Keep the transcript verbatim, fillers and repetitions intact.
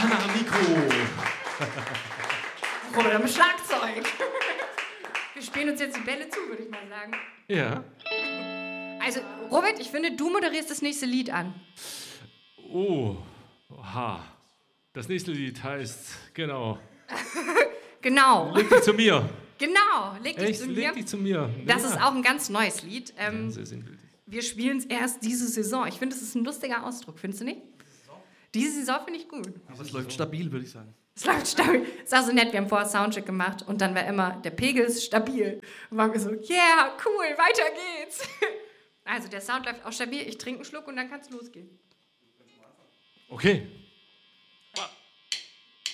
Hanna am Mikro. Robert am Schlagzeug. Wir spielen uns jetzt die Bälle zu, würde ich mal sagen. Ja. Also, Robert, ich finde, du moderierst das nächste Lied an. Oh, ha. Das nächste Lied heißt, genau. Genau. Leg dich zu mir. Genau, leg dich Echt? zu mir. Leg dich zu mir. Das ja. ist auch ein ganz neues Lied. Ähm, Ja, sehr sinnbildlich. wir spielen es erst diese Saison. Ich finde, das ist ein lustiger Ausdruck, findest du nicht? Diese Saison finde ich gut. Aber es läuft stabil, würde ich sagen. Es läuft stabil. Ist auch so nett, wir haben vorher Soundcheck gemacht und dann war immer, der Pegel ist stabil. Und waren wir so, yeah, cool, weiter geht's. Also der Sound läuft auch stabil, ich trinke einen Schluck und dann kann es losgehen. Okay.